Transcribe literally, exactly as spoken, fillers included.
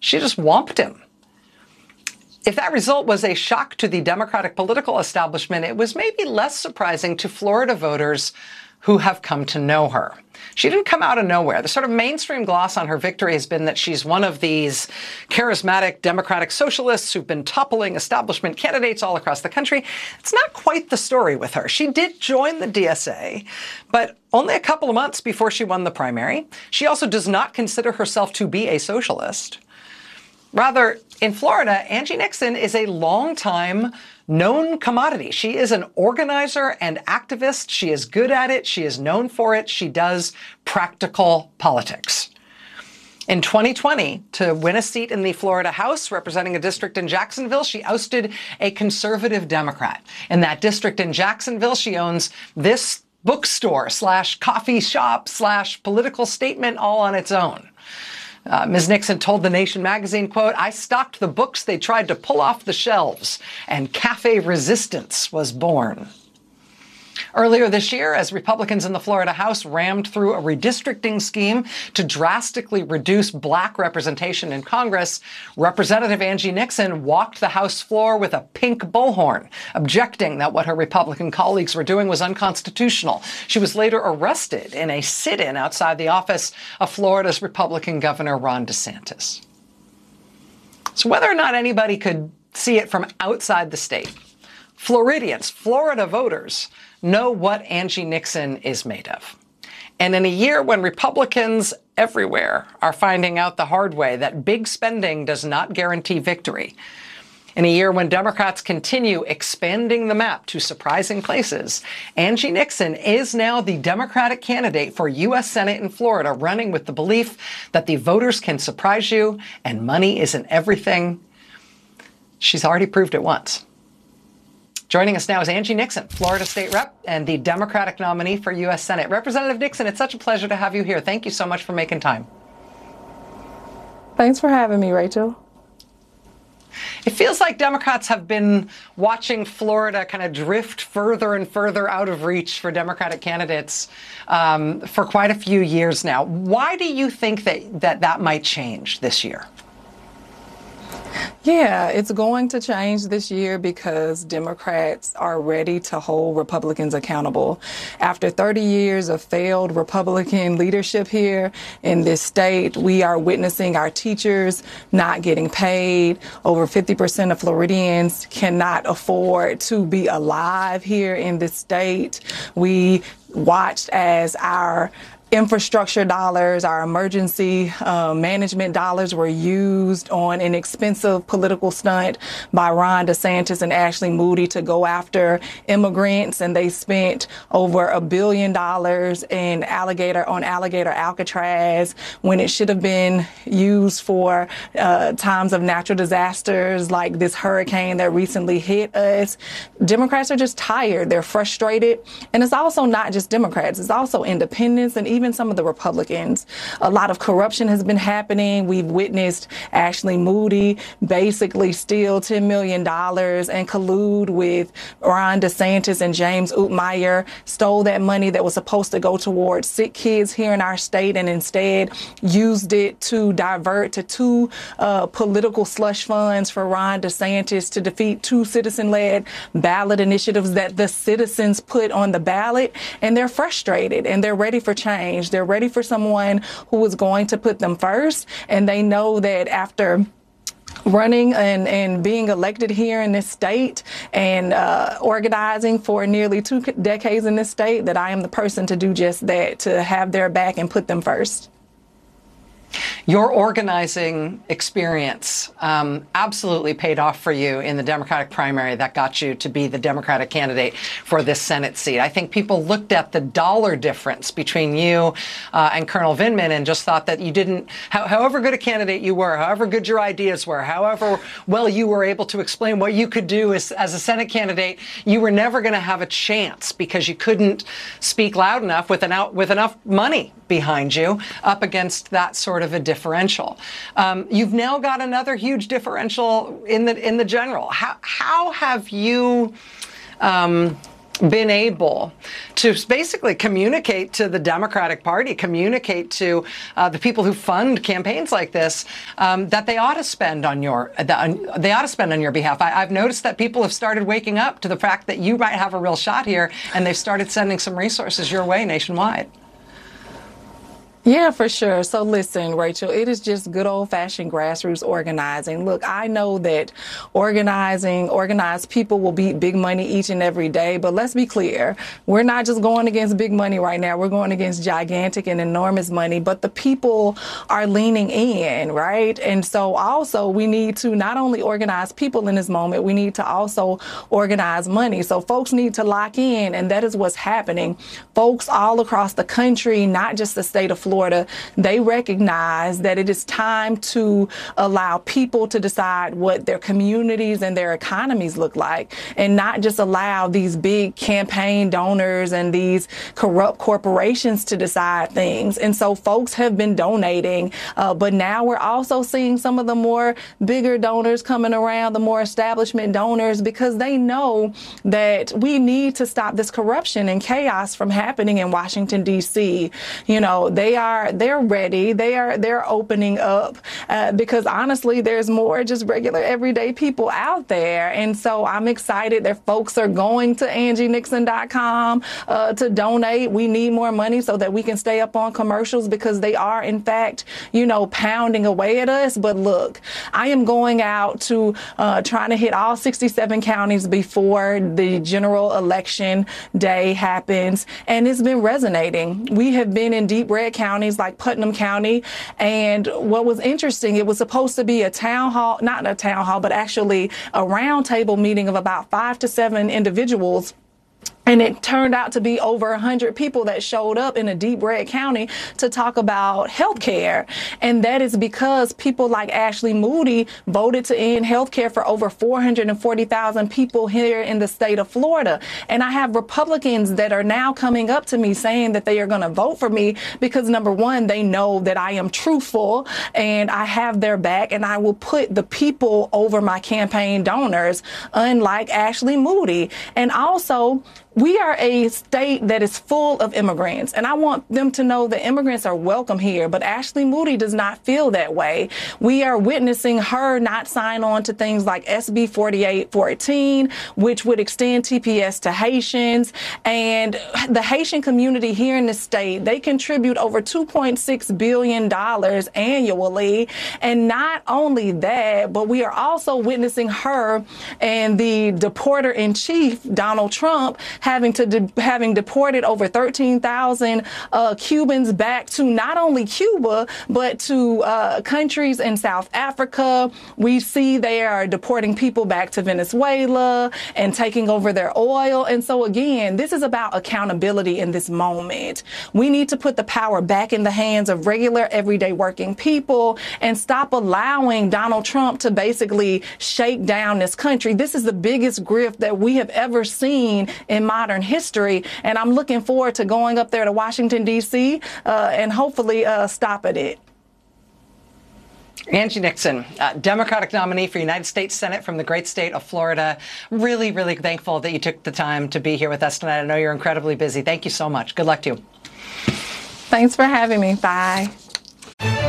she just whomped him. If that result was a shock to the Democratic political establishment, it was maybe less surprising to Florida voters who have come to know her. She didn't come out of nowhere. The sort of mainstream gloss on her victory has been that she's one of these charismatic Democratic socialists who've been toppling establishment candidates all across the country. It's not quite the story with her. She did join the D S A, but only a couple of months before she won the primary. She also does not consider herself to be a socialist. Rather, in Florida, Angie Nixon is a longtime known commodity. She is an organizer and activist. She is good at it. She is known for it. She does practical politics. In twenty twenty, to win a seat in the Florida House representing a district in Jacksonville, she ousted a conservative Democrat. In that district in Jacksonville, she owns this bookstore slash coffee shop slash political statement all on its own. Uh, Miz Nixon told The Nation magazine, quote, "I stocked the books they tried to pull off the shelves, and Cafe Resistance was born." Earlier this year, as Republicans in the Florida House rammed through a redistricting scheme to drastically reduce black representation in Congress, Representative Angie Nixon walked the House floor with a pink bullhorn, objecting that what her Republican colleagues were doing was unconstitutional. She was later arrested in a sit-in outside the office of Florida's Republican Governor Ron DeSantis. So whether or not anybody could see it from outside the state, Floridians, Florida voters, know what Angie Nixon is made of. And in a year when Republicans everywhere are finding out the hard way that big spending does not guarantee victory, in a year when Democrats continue expanding the map to surprising places, Angie Nixon is now the Democratic candidate for U S Senate in Florida, running with the belief that the voters can surprise you and money isn't everything. She's already proved it once. Joining us now is Angie Nixon, Florida State Rep and the Democratic nominee for U S Senate. Representative Nixon, it's such a pleasure to have you here. Thank you so much for making time. Thanks for having me, Rachel. It feels like Democrats have been watching Florida kind of drift further and further out of reach for Democratic candidates um, for quite a few years now. Why do you think that, that that might change this year? Yeah, it's going to change this year because Democrats are ready to hold Republicans accountable. After thirty years of failed Republican leadership here in this state, we are witnessing our teachers not getting paid. Over fifty percent of Floridians cannot afford to be alive here in this state. We watched as our infrastructure dollars, our emergency uh, management dollars were used on an expensive political stunt by Ron DeSantis and Ashley Moody to go after immigrants, and they spent over a billion dollars in alligator on alligator Alcatraz when it should have been used for uh, times of natural disasters like this hurricane that recently hit us. Democrats are just tired. They're frustrated. And it's also not just Democrats. It's also independents and even some of the Republicans. A lot of corruption has been happening. We've witnessed Ashley Moody basically steal ten million dollars and collude with Ron DeSantis and James Utmeyer, stole that money that was supposed to go towards sick kids here in our state and instead used it to divert to two uh, political slush funds for Ron DeSantis to defeat two citizen-led ballot initiatives that the citizens put on the ballot. And they're frustrated and they're ready for change. They're ready for someone who is going to put them first. And they know that after running and, and being elected here in this state and uh, organizing for nearly two decades in this state, that I am the person to do just that, to have their back and put them first. Your organizing experience um, absolutely paid off for you in the Democratic primary that got you to be the Democratic candidate for this Senate seat. I think people looked at the dollar difference between you uh, and Colonel Vindman and just thought that you didn't, how, however good a candidate you were, however good your ideas were, however well you were able to explain what you could do as, as a Senate candidate, you were never going to have a chance because you couldn't speak loud enough with, an out, with enough money behind you up against that sort of a differential. Um, you've now got another huge differential in the in the general. How how have you um, been able to basically communicate to the Democratic Party, communicate to uh, the people who fund campaigns like this, um, that they ought to spend on your, uh, they ought to spend on your behalf. I, I've noticed that people have started waking up to the fact that you might have a real shot here, and they've started sending some resources your way nationwide. Yeah, for sure. So listen, Rachel, it is just good old-fashioned grassroots organizing. Look, I know that organizing, organized people will beat big money each and every day, but let's be clear. We're not just going against big money right now. We're going against gigantic and enormous money, but the people are leaning in, right? And so also we need to not only organize people in this moment, we need to also organize money. So folks need to lock in, and that is what's happening. Folks all across the country, not just the state of Florida, Florida, they recognize that it is time to allow people to decide what their communities and their economies look like, and not just allow these big campaign donors and these corrupt corporations to decide things. And so folks have been donating, uh, but now we're also seeing some of the more bigger donors coming around, the more establishment donors, because they know that we need to stop this corruption and chaos from happening in Washington, D C. You know, they are they're ready. They are they're opening up uh, because honestly, there's more just regular everyday people out there. And so I'm excited that folks are going to Angie Nixon dot com uh, to donate. We need more money so that we can stay up on commercials, because they are, in fact, you know, pounding away at us. But look, I am going out to uh, trying to hit all sixty-seven counties before the general election day happens. And it's been resonating. We have been in deep red counties like Putnam County. And what was interesting, it was supposed to be a town hall, not a town hall, but actually a roundtable meeting of about five to seven individuals. And it turned out to be over one hundred people that showed up in a deep red county to talk about health care. And that is because people like Ashley Moody voted to end health care for over four hundred forty thousand people here in the state of Florida. And I have Republicans that are now coming up to me saying that they are going to vote for me because, number one, they know that I am truthful and I have their back, and I will put the people over my campaign donors, unlike Ashley Moody. And also, we are a state that is full of immigrants, and I want them to know that immigrants are welcome here, but Ashley Moody does not feel that way. We are witnessing her not sign on to things like S B forty-eight fourteen, which would extend T P S to Haitians, and the Haitian community here in the state, they contribute over two point six billion dollars annually. And not only that, but we are also witnessing her and the deporter-in-chief, Donald Trump, having to de having deported over thirteen thousand uh, Cubans back to not only Cuba, but to uh, countries in South Africa. We see they are deporting people back to Venezuela and taking over their oil. And so, again, this is about accountability in this moment. We need to put the power back in the hands of regular, everyday working people and stop allowing Donald Trump to basically shake down this country. This is the biggest grift that we have ever seen in modern history, and I'm looking forward to going up there to Washington, D C uh, and hopefully uh, stopping it. Angie Nixon, uh, Democratic nominee for United States Senate from the great state of Florida. Really, really thankful that you took the time to be here with us tonight. I know you're incredibly busy. Thank you so much. Good luck to you. Thanks for having me. Bye.